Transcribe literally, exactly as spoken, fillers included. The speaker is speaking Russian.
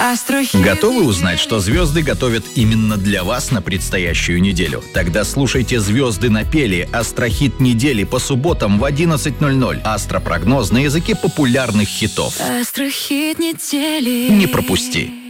Астрохит. Готовы узнать, что звезды готовят именно для вас на предстоящую неделю? Тогда слушайте «Звезды напели» Астрохит недели по субботам в одиннадцать ноль ноль. Астропрогноз на языке популярных хитов. Астрохит недели. Не пропусти.